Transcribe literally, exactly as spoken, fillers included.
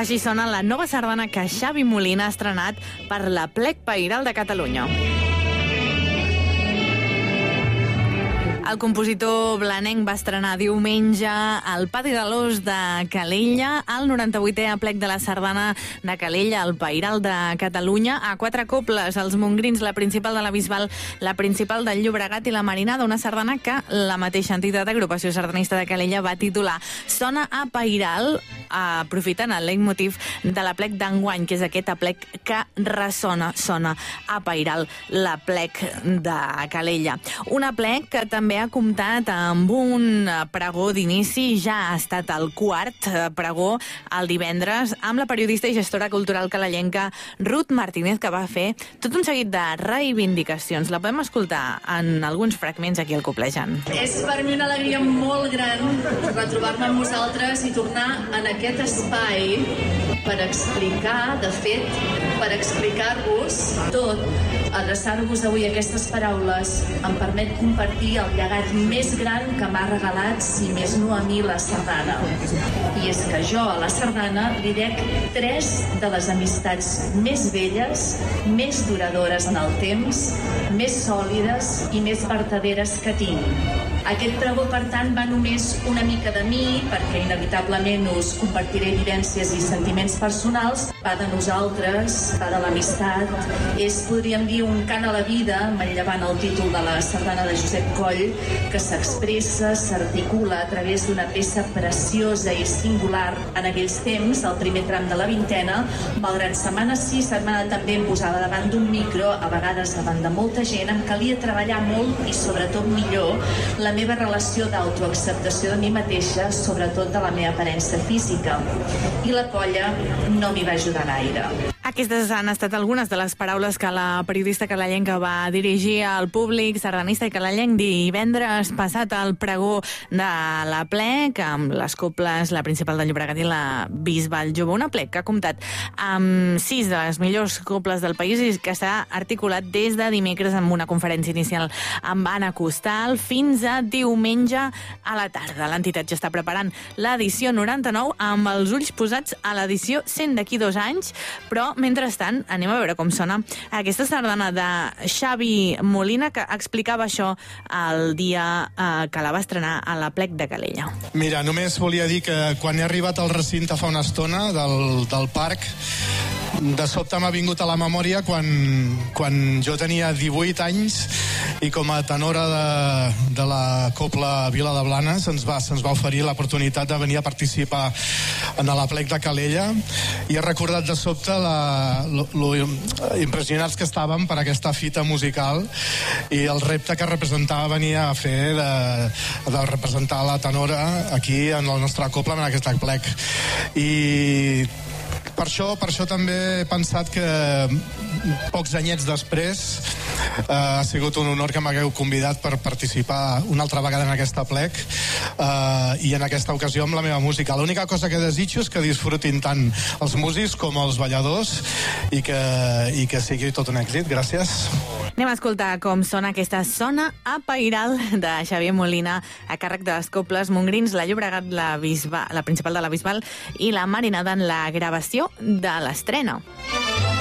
Així sona la nova sardana que Xavi Molina ha estrenat per l'Aplec Pairal de Catalunya. El compositor blanenc va estrenar diumenge al Pati de l'Os de Calella, el noranta-vuitè aplec de la sardana de Calella, el Pairal de Catalunya, a quatre cobles, els Montgrins, la principal de la Bisbal, la principal del Llobregat i la Marinada, una sardana que la mateixa entitat d'agrupació sardanista de Calella va titular Sona a Pairal, aprofitant el leitmotiv de l'aplec d'enguany, que és aquest aplec que ressona, sona a Pairal, l'aplec de Calella. Un aplec que també ha comptat amb un pregó d'inici, ja ha estat el quart pregó el divendres, amb la periodista i gestora cultural calellenca Ruth Martínez, que va fer tot un seguit de reivindicacions. La podem escoltar en alguns fragments aquí al Coplejant. És per mi una alegria molt gran retrobar-me amb vosaltres i tornar en aquest espai per explicar, de fet, per explicar-vos tot. Adreçar-vos avui aquestes paraules em permet compartir el llegat més gran que m'ha regalat, si més no a mi, la sardana. I és que jo a la sardana li dec tres de les amistats més velles, més duradores en el temps, més sòlides i més vertaderes que tinc. Aquest pregó, per tant, va només una mica de mi, perquè inevitablement us compartiré vivències i sentiments personals, va de nosaltres, va de l'amistat. És, podríem dir, un cant a la vida, manllevant el títol de la sardana de Josep Coll, que s'expressa, s'articula a través d'una peça preciosa i singular en aquells temps, el primer tram de la vintena, malgrat setmana sí, setmana també em posava davant d'un micro, a vegades davant de molta gent, em calia treballar molt i sobretot millor la meva relació d'autoacceptació de mi mateixa, sobretot de la meva aparença física. I la colla no m'hi va ajudar gaire. Aquestes han estat algunes de les paraules que la periodista calellenca va dirigir al públic sardanista i calellenc divendres passat al pregó de l'aplec, amb les coples, la principal del Llobregat i la Bisbal Jove. Un aplec que ha comptat amb sis de les millors coples del país i que s'ha articulat des de dimecres amb una conferència inicial amb Anna Costal fins a diumenge a la tarda. L'entitat ja està preparant l'edició noranta-nou amb els ulls posats a l'edició cent d'aquí dos anys, però mentrestant anem a veure com sona aquesta sardana de Xavi Molina, que explicava això el dia eh, que la va estrenar a l'Aplec de Calella. Mira, només volia dir que quan he arribat al recinte fa una estona del, del parc, de sobte m'ha vingut a la memòria quan, quan jo tenia divuit anys i com a tenora de, de la Copla Vila de Blanes se'ns va, se'ns va oferir l'oportunitat de venir a participar en l'Aplec de Calella, i he recordat de sobte la, lo, lo impressionats que estàvem per aquesta fita musical i el repte que representava venir a fer de, de representar la tenora aquí en la nostra Copla, en aquest Aplec. I per això, per això també he pensat que pocs anyets després eh, ha sigut un honor que m'hagueu convidat per participar una altra vegada en aquest aplec eh, i en aquesta ocasió amb la meva música. L'única cosa que desitjo és que disfrutin tant els músics com els balladors i que, i que sigui tot un èxit. Gràcies. Anem a escoltar com sona aquesta Sona a Pairal de Xavier Molina, a càrrec de les coples Montgrins, la Llobregat, la, Bisbal, la principal de la Bisbal i la Marinada en la gravació de l'estrena.